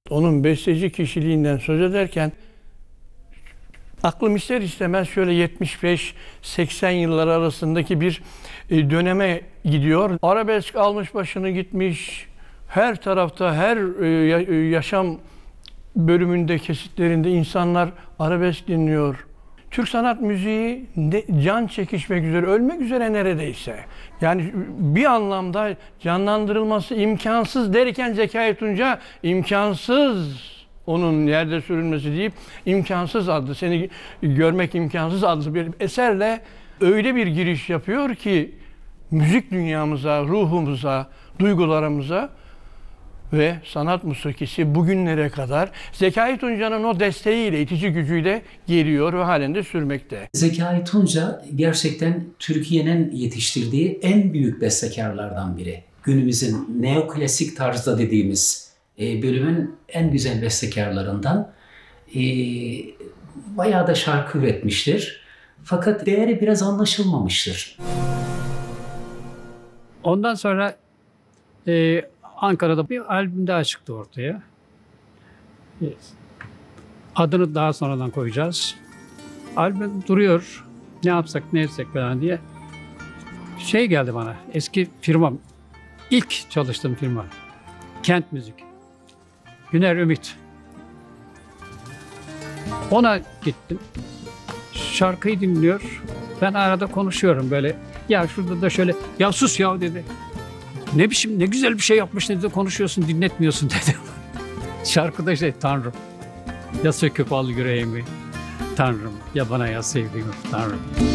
onun besteci kişiliğinden söz ederken aklım ister istemez şöyle 75-80 yıllar arasındaki bir döneme gidiyor. Arabesk almış başını gitmiş. Her tarafta, her yaşam bölümünde, kesitlerinde insanlar arabesk dinliyor. Türk sanat müziği can çekişmek üzere, ölmek üzere neredeyse. Yani bir anlamda canlandırılması imkansız derken Zekai Tunca imkansız, onun yerde sürülmesi deyip imkansız adlı, seni görmek imkansız adlı bir eserle öyle bir giriş yapıyor ki müzik dünyamıza, ruhumuza, duygularımıza ve sanat musikisi bugünlere kadar Zekai Tunca'nın o desteğiyle, itici gücüyle geliyor ve halen de sürmekte. Zekai Tunca gerçekten Türkiye'nin yetiştirdiği en büyük bestekarlardan biri. Günümüzün neoklasik tarzda dediğimiz bölümün en güzel bestekarlarından. Bayağı da şarkı üretmiştir. Fakat değeri biraz anlaşılmamıştır. Ondan sonra Ankara'da bir albüm daha çıktı ortaya. Adını daha sonradan koyacağız. Albüm duruyor. Ne yapsak, ne etsek falan diye. Şey geldi bana, eski firmam, ilk çalıştığım firma. Kent Müzik. Güner Ümit. Ona gittim. Şarkıyı dinliyor. Ben arada konuşuyorum böyle. Ya şurada da şöyle, ya sus ya dedi. Ne biçim, ne güzel bir şey yapmış dedi, konuşuyorsun, dinletmiyorsun dedi. Şarkıda Tanrım, ya söküp al yüreğimi, Tanrım, ya bana ya sevdiğim Tanrım.